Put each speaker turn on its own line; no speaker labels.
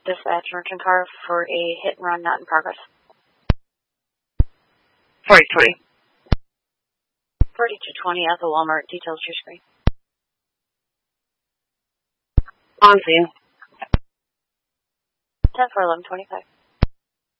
Dispatch merchant car for a hit and run not in progress.
4220.
4220 at the Walmart. Details to your screen.
On scene.
10-4-11-25.